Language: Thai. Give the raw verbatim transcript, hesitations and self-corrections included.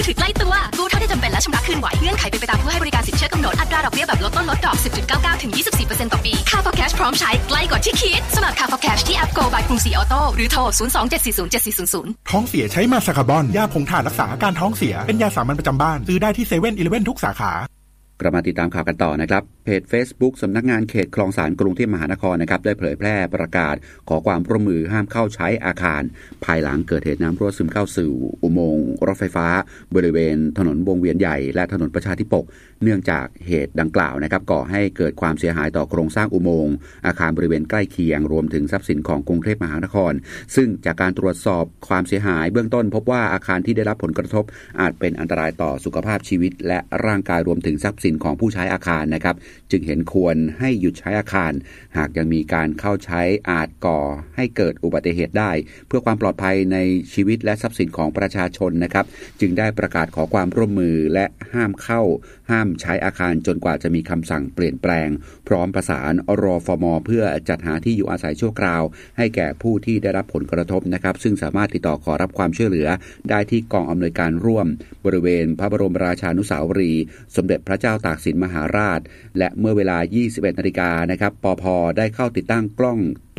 ถือใกล้ตัวกู้เท่าที่จำเป็นและชำระคืนไหวเงื่อนไขเป็นไปตามผู้ให้บริการสินเชื่อกำหนดอัตราดอกเบี้ยแบบลดต้นลดดอก สิบจุดเก้าเก้า ถึง ยี่สิบสี่เปอร์เซ็นต์ ต่อปีค่า Forecast พร้อมใช้ใกล้กว่าที่คิดสมัครค่า Forecast ที่แอป Go by กรุงศรีออโต้หรือโทรศูนย์ สอง เจ็ด สี่ ศูนย์ เจ็ด สี่ ศูนย์ ศูนย์ท้องเสียใช้มาซาคาบอนยาผงถ่านรักษาอาการท้องเสียเป็นยาสามัญประจำบ้านซื้อได้ที่เซเว่นอีเลฟเว่นทุกสาขากลับมาติดตามข่าวกันต่อนะครับเพจ Facebook สำนักงานเขตคลองสานกรุงเทพมหานครนะครับได้เผยแพร่ประกาศขอความร่วมมือห้ามเข้าใช้อาคารภายหลังเกิดเหตุน้ำรั่วซึมเข้าสู่อุโมงค์รถไฟฟ้าบริเวณถนนวงเวียนใหญ่และถนนประชาธิปกเนื่องจากเหตุดังกล่าวนะครับก่อให้เกิดความเสียหายต่อโครงสร้างอุโมงค์อาคารบริเวณใกล้เคียงรวมถึงทรัพย์สินของกรุงเทพมหานครซึ่งจากการตรวจสอบความเสียหายเบื้องต้นพบว่าอาคารที่ได้รับผลกระทบอาจเป็นอันตรายต่อสุขภาพชีวิตและร่างกายรวมถึงทรัพย์สินของผู้ใช้อาคารนะครับจึงเห็นควรให้หยุดใช้อาคารหากยังมีการเข้าใช้อาจก่อให้เกิดอุบัติเหตุได้เพื่อความปลอดภัยในชีวิตและทรัพย์สินของประชาชนนะครับจึงได้ประกาศขอความร่วมมือและห้ามเข้าห้ามใช้อาคารจนกว่าจะมีคำสั่งเปลี่ยนแปลงพร้อมประสานรฟม.เพื่อจัดหาที่อยู่อาศัยชั่วคราวให้แก่ผู้ที่ได้รับผลกระทบนะครับซึ่งสามารถติดต่อขอรับความช่วยเหลือได้ที่กองอำนวยการร่วมบริเวณพระบรมราชานุสาวรีย์สมเด็จพระเจ้าตากสินมหาราชและเมื่อเวลา ยี่สิบเอ็ดนาฬิกา นนะครับปภ.ได้เข้าติดตั้งกล้อง